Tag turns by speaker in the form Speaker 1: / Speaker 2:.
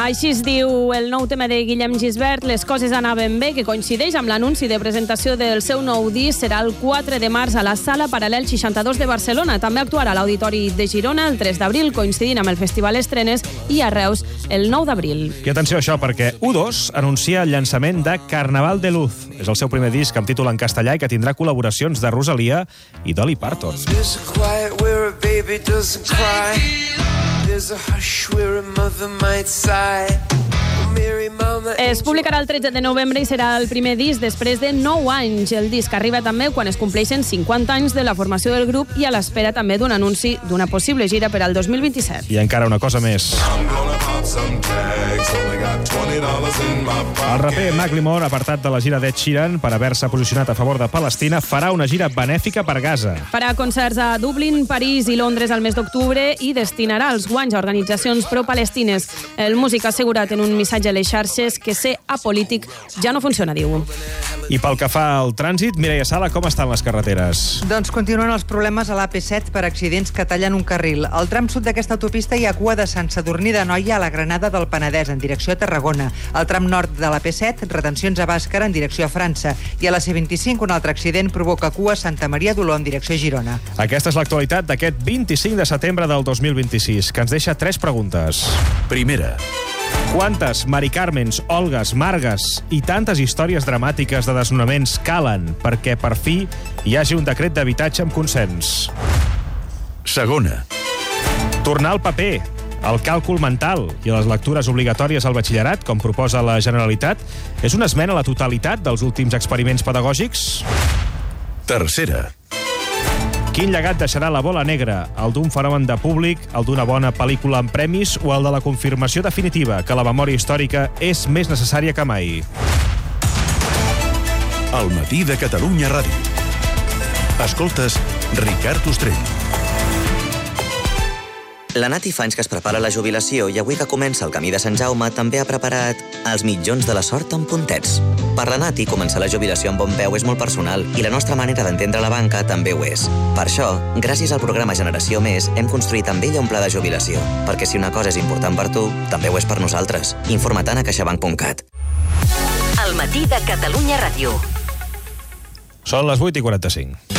Speaker 1: Així es diu el nou tema de Guillem Gisbert, Les coses anaven bé, que coincideix amb l'anunci de presentació del seu nou disc. Serà el 4 de març a la Sala Paral·lel 62 de Barcelona. També actuarà a l'Auditori de Girona el 3 d'abril, coincidint amb el Festival Estrenes, i a Reus el 9 d'abril.
Speaker 2: I atenció a això, perquè U2 anuncia el llançament de Carnaval de Luz. És el seu primer disc amb títol en castellà i que tindrà col·laboracions de Rosalia i Dolly Parton.
Speaker 1: Es publicarà el 13 de novembre i serà el primer disc després de 9 anys. El disc arriba també quan es compleixen 50 anys de la formació del grup i a l'espera també d'un anunci d'una possible gira per al 2027.
Speaker 2: I encara una cosa més. El raper Macklemore, apartat de la gira d'Ed Sheeran per haver-se posicionat a favor de Palestina, farà una gira benèfica per Gaza.
Speaker 1: Farà concerts a Dublín, París i Londres al mes d'octubre i destinarà els guanys a organitzacions pro-palestines. El músic ha assegurat en un missatge a les xarxes que ser apolític ja no funciona, diu.
Speaker 2: I pel que fa al trànsit, Mireia Sala, com estan les carreteres?
Speaker 3: Doncs continuen els problemes a l'AP7 per accidents que tallen un carril. Al tram sud d'aquesta autopista hi ha cua de Sant Sadurní d'Anoia a la Granada del Penedès, en direcció a Tarragona. Al tram nord de l'AP7, retencions a Bàscara, en direcció a França. I a la C25, un altre accident provoca cua a Santa Maria d'Oló, en direcció a Girona.
Speaker 2: Aquesta és l'actualitat d'aquest 25 de setembre del 2026, que ens deixa 3 preguntes.
Speaker 4: Primera.
Speaker 2: Quantes Mari Carmens, Olgues, Margues i tantes històries dramàtiques de desnonaments calen perquè per fi hi hagi un decret d'habitatge amb consens?
Speaker 4: Segona.
Speaker 2: Tornar al paper, al càlcul mental i a les lectures obligatòries al batxillerat, com proposa la Generalitat, és una esmena a la totalitat dels últims experiments pedagògics?
Speaker 4: Tercera.
Speaker 2: Quin llegat deixarà La bola negra? El d'un fenomen de públic, el d'una bona pel·lícula amb premis o el de la confirmació definitiva que la memòria històrica és més necessària que mai?
Speaker 4: El matí de Catalunya Ràdio. Escoltes Ricard Ostrell.
Speaker 5: La Nati fa anys que es prepara la jubilació i avui que comença el camí de Sant Jaume també ha preparat els mitjons de la sort amb puntets. Per la Nati, començar la jubilació amb bon peu és molt personal i la nostra manera d'entendre la banca també ho és. Per això, gràcies al programa Generació Més, hem construït amb ella un pla de jubilació. Perquè si una cosa és important per tu, també ho és per nosaltres. Informa't a caixabank.cat.
Speaker 6: El matí de Catalunya Ràdio.
Speaker 2: Són les 8:45.